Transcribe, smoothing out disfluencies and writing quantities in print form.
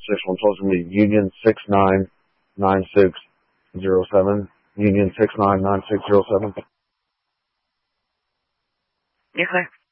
616. Supposed to be Union 699607. Union 699607. Yes, sir.